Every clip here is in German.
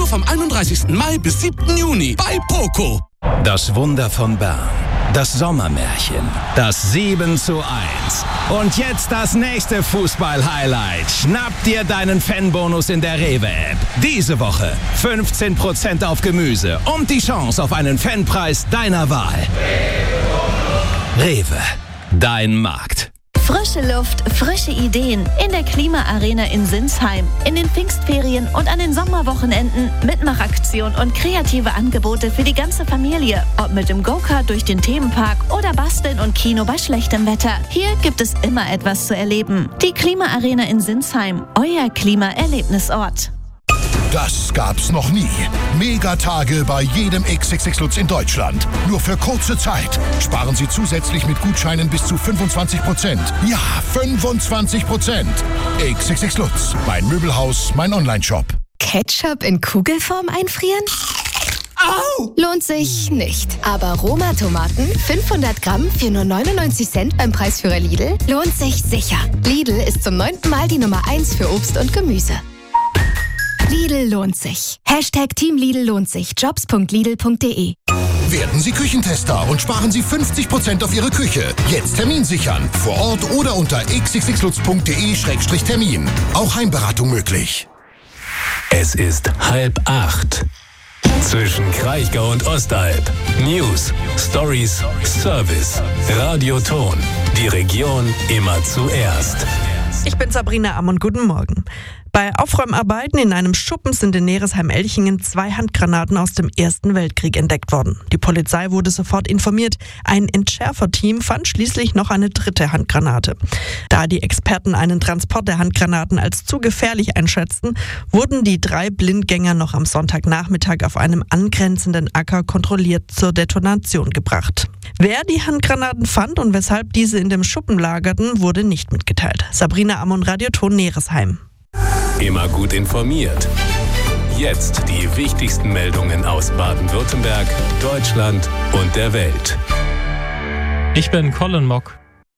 vom 31. Mai bis 7. Juni bei Poco. Das Wunder von Bern. Das Sommermärchen. Das 7:1. Und jetzt das nächste Fußball-Highlight. Schnapp dir deinen Fanbonus in der Rewe-App. Diese Woche 15% auf Gemüse und die Chance auf einen Fanpreis deiner Wahl. Rewe. Dein Markt. Frische Luft, frische Ideen in der Klima-Arena in Sinsheim. In den Pfingstferien und an den Sommerwochenenden Mitmachaktion und kreative Angebote für die ganze Familie. Ob mit dem Go-Kart durch den Themenpark oder Basteln und Kino bei schlechtem Wetter. Hier gibt es immer etwas zu erleben. Die Klima-Arena in Sinsheim, euer Klima-Erlebnisort. Das gab's noch nie. Megatage bei jedem XXX Lutz in Deutschland. Nur für kurze Zeit. Sparen Sie zusätzlich mit Gutscheinen bis zu 25%. Ja, 25%. XXX Lutz. Mein Möbelhaus, mein Onlineshop. Ketchup in Kugelform einfrieren? Au! Lohnt sich nicht. Aber Roma-Tomaten, 500 Gramm für nur 99 Cent beim Preisführer Lidl, lohnt sich sicher. Lidl ist zum 9. Mal die Nummer 1 für Obst und Gemüse. Lidl lohnt sich. Hashtag Team Lidl lohnt sich. Jobs.lidl.de. Werden Sie Küchentester und sparen Sie 50% auf Ihre Küche. Jetzt Termin sichern. Vor Ort oder unter xxxlutz.de/termin. Auch Heimberatung möglich. Es ist 7:30. Zwischen Kraichgau und Ostalb. News, Stories, Service. Radioton. Die Region immer zuerst. Ich bin Sabrina Amm und guten Morgen. Bei Aufräumarbeiten in einem Schuppen sind in Neresheim-Elchingen 2 Handgranaten aus dem Ersten Weltkrieg entdeckt worden. Die Polizei wurde sofort informiert. Ein Entschärferteam fand schließlich noch eine 3. Handgranate. Da die Experten einen Transport der Handgranaten als zu gefährlich einschätzten, wurden die 3 Blindgänger noch am Sonntagnachmittag auf einem angrenzenden Acker kontrolliert zur Detonation gebracht. Wer die Handgranaten fand und weshalb diese in dem Schuppen lagerten, wurde nicht mitgeteilt. Sabrina Amm und Radioton Neresheim. Immer gut informiert. Jetzt die wichtigsten Meldungen aus Baden-Württemberg, Deutschland und der Welt. Ich bin Colin Mock.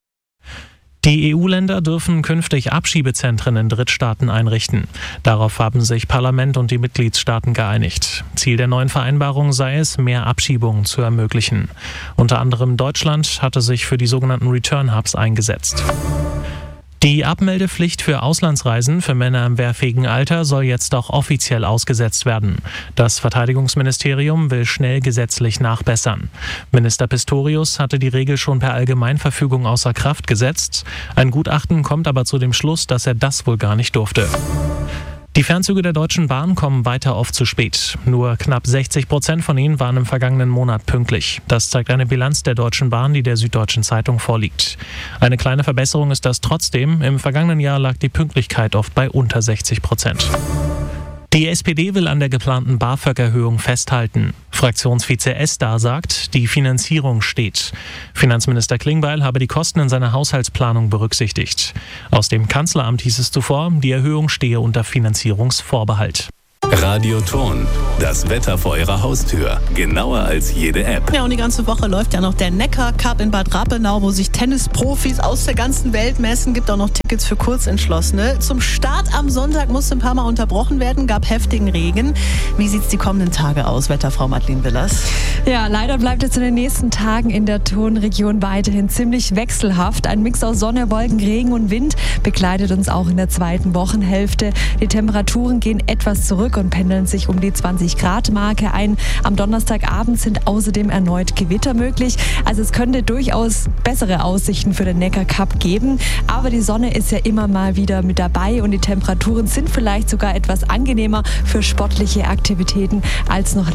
Die EU-Länder dürfen künftig Abschiebezentren in Drittstaaten einrichten. Darauf haben sich Parlament und die Mitgliedstaaten geeinigt. Ziel der neuen Vereinbarung sei es, mehr Abschiebungen zu ermöglichen. Unter anderem Deutschland hatte sich für die sogenannten Return Hubs eingesetzt. Die Abmeldepflicht für Auslandsreisen für Männer im wehrfähigen Alter soll jetzt auch offiziell ausgesetzt werden. Das Verteidigungsministerium will schnell gesetzlich nachbessern. Minister Pistorius hatte die Regel schon per Allgemeinverfügung außer Kraft gesetzt. Ein Gutachten kommt aber zu dem Schluss, dass er das wohl gar nicht durfte. Die Fernzüge der Deutschen Bahn kommen weiter oft zu spät. Nur knapp 60% von ihnen waren im vergangenen Monat pünktlich. Das zeigt eine Bilanz der Deutschen Bahn, die der Süddeutschen Zeitung vorliegt. Eine kleine Verbesserung ist das trotzdem. Im vergangenen Jahr lag die Pünktlichkeit oft bei unter 60%. Die SPD will an der geplanten BAföG-Erhöhung festhalten. Fraktionsvize Esdar sagt, die Finanzierung steht. Finanzminister Klingbeil habe die Kosten in seiner Haushaltsplanung berücksichtigt. Aus dem Kanzleramt hieß es zuvor, die Erhöhung stehe unter Finanzierungsvorbehalt. Radioton. Das Wetter vor Ihrer Haustür. Genauer als jede App. Ja, und die ganze Woche läuft ja noch der Neckar Cup in Bad Rappenau, wo sich Tennisprofis aus der ganzen Welt messen. Gibt auch noch Tickets für Kurzentschlossene. Zum Start am Sonntag musste ein paar Mal unterbrochen werden, gab heftigen Regen. Wie sieht's die kommenden Tage aus, Wetterfrau Madeleine Willers? Ja, leider bleibt es in den nächsten Tagen in der Tonregion weiterhin ziemlich wechselhaft. Ein Mix aus Sonne, Wolken, Regen und Wind begleitet uns auch in der zweiten Wochenhälfte. Die Temperaturen gehen etwas zurück und pendeln sich um die 20-Grad-Marke ein. Am Donnerstagabend sind außerdem erneut Gewitter möglich. Also es könnte durchaus bessere Aussichten für den Neckar Cup geben. Aber die Sonne ist ja immer mal wieder mit dabei und die Temperaturen sind vielleicht sogar etwas angenehmer für sportliche Aktivitäten als noch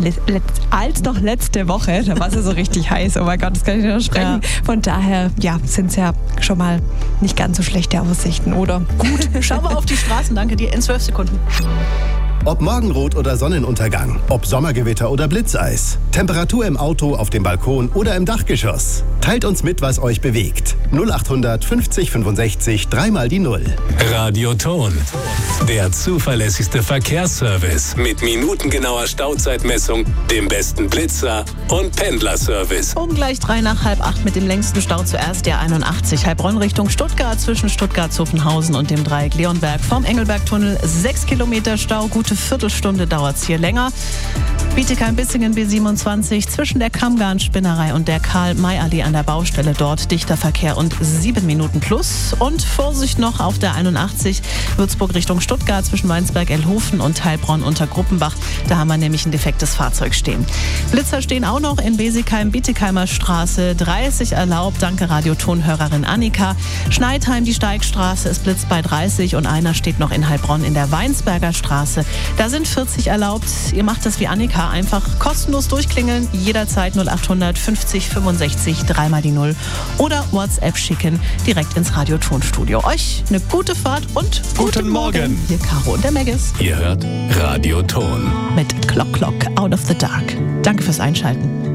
letzte Woche. Da war es ja so richtig heiß. Oh mein Gott, das kann ich nicht noch sprechen. Ja. Von daher sind es ja schon mal nicht ganz so schlechte Aussichten, oder? Gut, schauen wir auf die Straßen. Danke dir. In 12 Sekunden. Ob Morgenrot oder Sonnenuntergang, ob Sommergewitter oder Blitzeis, Temperatur im Auto, auf dem Balkon oder im Dachgeschoss. Teilt uns mit, was euch bewegt. 0800 50 65 3 die 0. Radioton. Der zuverlässigste Verkehrsservice mit minutengenauer Stauzeitmessung, dem besten Blitzer und Pendlerservice. Um gleich 7:55 mit dem längsten Stau zuerst der 81 Heilbronn Richtung Stuttgart zwischen Stuttgart-Zuffenhausen und dem Dreieck Leonberg vom Engelbergtunnel. 6 Kilometer Stau, gut gute Viertelstunde dauert es hier länger. Bietigheim-Bissingen B27 zwischen der Kammgarn-Spinnerei und der Karl-May-Allee an der Baustelle. Dort dichter Verkehr und 7 Minuten plus. Und Vorsicht noch auf der 81 Würzburg Richtung Stuttgart zwischen Weinsberg-Elhofen und Heilbronn unter Gruppenbach. Da haben wir nämlich ein defektes Fahrzeug stehen. Blitzer stehen auch noch in Besigheim-Bietigheimer Straße. 30 erlaubt, danke Radiotonhörerin Annika. Schneidheim, die Steigstraße, ist blitzt bei 30 und einer steht noch in Heilbronn in der Weinsberger Straße. Da sind 40 erlaubt. Ihr macht das wie Annika, einfach kostenlos durchklingeln, jederzeit 0800 50 65 3 die 0 oder WhatsApp schicken, direkt ins Radiotonstudio. Euch eine gute Fahrt und guten Morgen. Hier Caro und der Meggis. Ihr hört Radioton. Mit Clock Clock Out of the Dark. Danke fürs Einschalten.